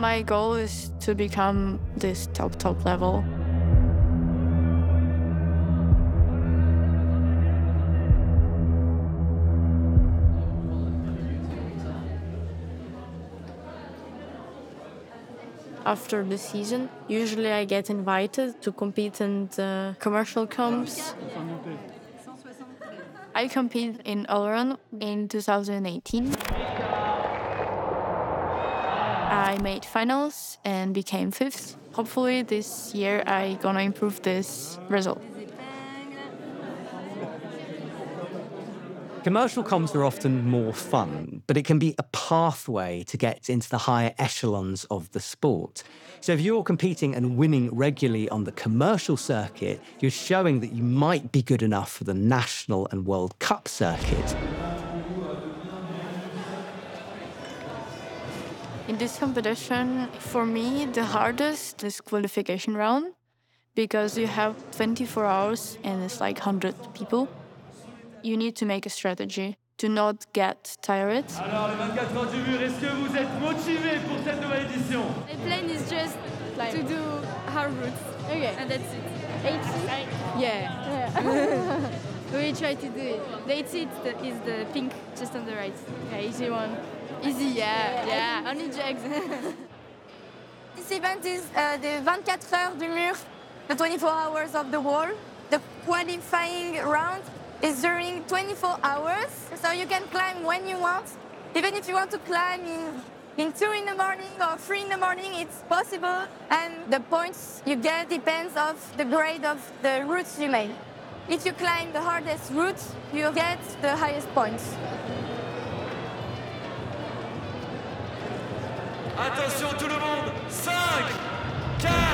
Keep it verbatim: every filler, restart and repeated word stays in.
My goal is to become this top, top level. After the season, usually I get invited to compete in the commercial comps. I competed in Allrun in two thousand eighteen. I made finals and became fifth. Hopefully this year I gonna improve this result. Commercial comps are often more fun, but it can be a pathway to get into the higher echelons of the sport. So if you're competing and winning regularly on the commercial circuit, you're showing that you might be good enough for the national and World Cup circuit. In this competition, for me, the hardest is qualification round because you have twenty-four hours and it's like one hundred people. You need to make a strategy to not get tired. Alors, les vingt-quatre heures du mur, est-ce que vous êtes motivés pour cette nouvelle édition? My plan is just like, to do hard routes. Okay. And that's it. eighty? Yeah. yeah. We try to do it. The eighty is the, is the pink just on the right. Yeah, easy one. Easy, yeah. Yeah, yeah. Only jugs. This event is uh, the vingt-quatre heures du mur, the twenty-four hours of the wall. The qualifying round is during twenty-four hours, so you can climb when you want. Even if you want to climb in, in two in the morning or three in the morning, it's possible. And the points you get depends of the grade of the routes you made. If you climb the hardest route, you get the highest points. Attention tout le monde, cinq, quatre,